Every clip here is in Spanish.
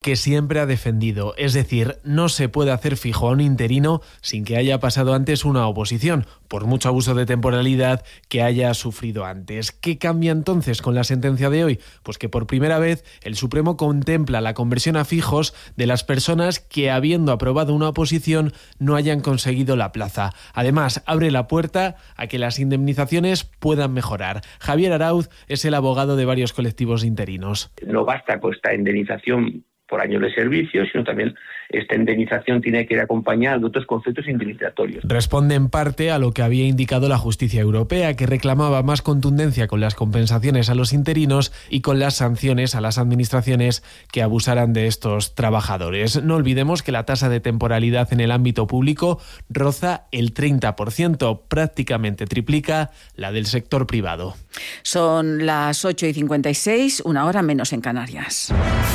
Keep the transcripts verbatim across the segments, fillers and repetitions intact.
que siempre ha defendido, es decir, no se puede hacer fijo a un interino sin que haya pasado antes una oposición, por mucho abuso de temporalidad que haya sufrido antes. ¿Qué cambia entonces con la sentencia de hoy? Pues que por primera vez el Supremo contempla la conversión a fijos de las personas que, habiendo aprobado una oposición, no hayan conseguido la plaza. Además, abre la puerta a que las indemnizaciones puedan mejorar. Javier Arauz es el abogado de varios colectivos interinos. No basta con esta indemnización por años de servicio, sino también esta indemnización tiene que ir acompañada de otros conceptos indemnizatorios. Responde en parte a lo que había indicado la justicia europea, que reclamaba más contundencia con las compensaciones a los interinos y con las sanciones a las administraciones que abusaran de estos trabajadores. No olvidemos que la tasa de temporalidad en el ámbito público roza el treinta por ciento, prácticamente triplica la del sector privado. Son las ocho y cincuenta y seis, una hora menos en Canarias.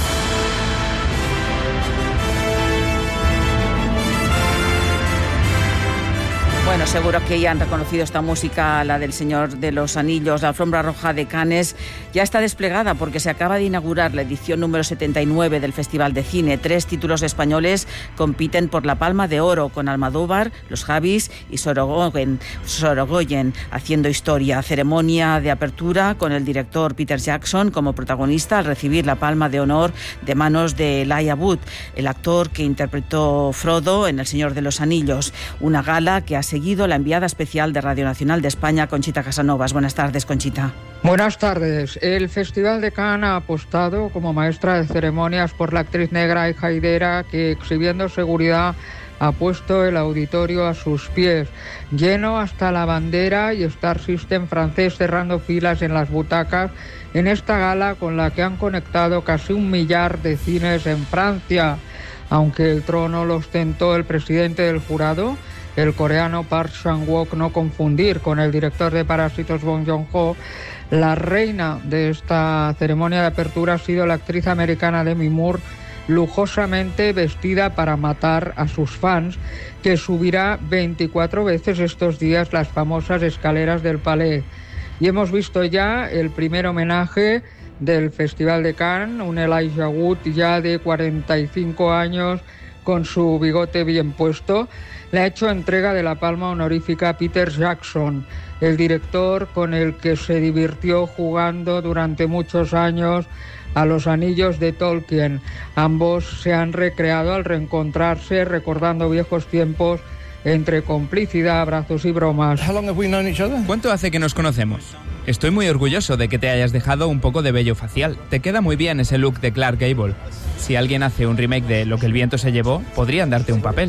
Bueno, seguro que ya han reconocido esta música, la del Señor de los Anillos. La alfombra roja de Cannes ya está desplegada porque se acaba de inaugurar la edición número setenta y nueve del Festival de Cine. Tres títulos españoles compiten por la Palma de Oro, con Almodóvar, Los Javis y Sorogoyen, Sorogoyen haciendo historia. Ceremonia de apertura con el director Peter Jackson como protagonista al recibir la Palma de Honor de manos de Elijah Wood, el actor que interpretó Frodo en El Señor de los Anillos. Una gala que ha seguido la enviada especial de Radio Nacional de España, Conchita Casanovas. Buenas tardes, Conchita. Buenas tardes. El Festival de Cannes ha apostado como maestra de ceremonias por la actriz negra y jaidera que, exhibiendo seguridad, ha puesto el auditorio a sus pies, lleno hasta la bandera, y Star System francés cerrando filas en las butacas en esta gala con la que han conectado casi un millar de cines en Francia. Aunque el trono lo ostentó el presidente del jurado, el coreano Park Chan-wook, no confundir con el director de Parásitos Bong Joon-ho, la reina de esta ceremonia de apertura ha sido la actriz americana Demi Moore, lujosamente vestida para matar a sus fans, que subirá veinticuatro veces estos días las famosas escaleras del Palais. Y hemos visto ya el primer homenaje del Festival de Cannes, un Elijah Wood ya de cuarenta y cinco años, con su bigote bien puesto. Le ha hecho entrega de la palma honorífica a Peter Jackson, el director con el que se divirtió jugando durante muchos años a los anillos de Tolkien. Ambos se han recreado al reencontrarse, recordando viejos tiempos entre complicidad, abrazos y bromas. ¿Cuánto hace que nos conocemos? Estoy muy orgulloso de que te hayas dejado un poco de vello facial. Te queda muy bien ese look de Clark Gable. Si alguien hace un remake de Lo que el viento se llevó, podrían darte un papel.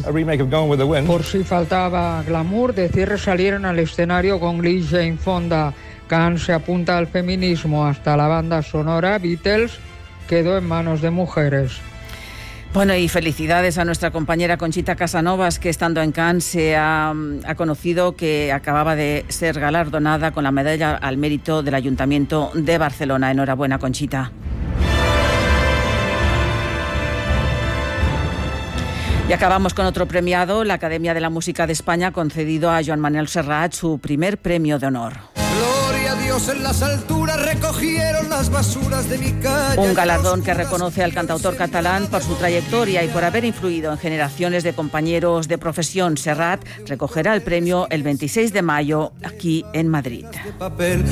Por si faltaba glamour, de cierre salieron al escenario con Glee y Jane Fonda. Cannes se apunta al feminismo. Hasta la banda sonora Beatles quedó en manos de mujeres. Bueno, y felicidades a nuestra compañera Conchita Casanovas, que estando en Cannes se ha, ha conocido que acababa de ser galardonada con la medalla al mérito del Ayuntamiento de Barcelona. Enhorabuena, Conchita. Y acabamos con otro premiado. La Academia de la Música de España ha concedido a Joan Manuel Serrat su primer premio de honor. Gloria a Dios en las alturas, recogieron las basuras de mi calle. Un galardón que reconoce al cantautor catalán por su trayectoria y por haber influido en generaciones de compañeros de profesión. Serrat recogerá el premio el veintiséis de mayo aquí en Madrid.